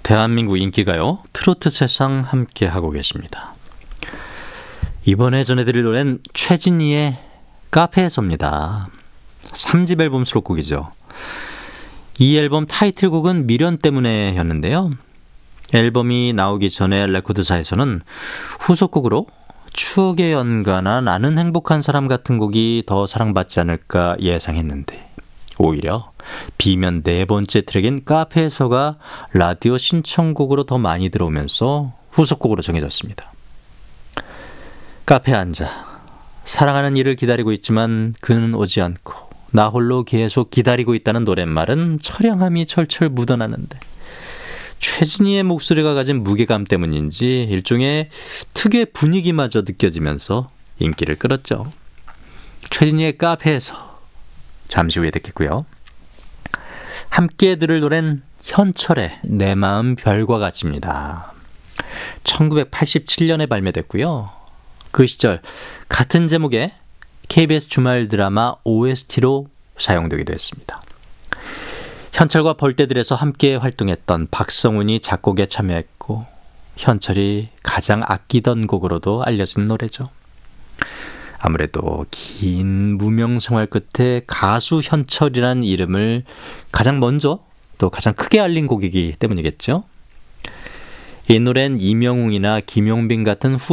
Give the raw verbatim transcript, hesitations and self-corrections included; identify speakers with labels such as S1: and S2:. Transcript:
S1: 대한민국 인기가요 트로트 세상 함께 하고 계십니다. 이번에 전해드릴 노래는 최진희의 카페에서입니다. 삼 집 앨범 수록곡이죠. 이 앨범 타이틀곡은 미련 때문에 였는데요. 앨범이 나오기 전에 레코드사에서는 후속곡으로 추억에 연관한 나는 행복한 사람 같은 곡이 더 사랑받지 않을까 예상했는데 오히려 B면 네 번째 트랙인 카페에서가 라디오 신청곡으로 더 많이 들어오면서 후속곡으로 정해졌습니다. 카페에 앉아 사랑하는 이를 기다리고 있지만 그는 오지 않고 나 홀로 계속 기다리고 있다는 노랫말은 처량함이 철철 묻어나는데 최진희의 목소리가 가진 무게감 때문인지 일종의 특유의 분위기마저 느껴지면서 인기를 끌었죠. 최진희의 카페에서 잠시 후에 듣겠고요. 함께 들을 노래는 현철의 내 마음 별과 같이입니다. 천구백팔십칠 년에 발매됐고요. 그 시절 같은 제목의 케이비에스 주말 드라마 오에스티로 사용되기도 했습니다. 현철과 벌떼들에서 함께 활동했던 박성훈이 작곡에 참여했고 현철이 가장 아끼던 곡으로도 알려진 노래죠. 아무래도 긴 무명 생활 끝에 가수 현철이라는 이름을 가장 먼저 또 가장 크게 알린 곡이기 때문이겠죠. 이 노래는 이명웅이나 김용빈 같은 후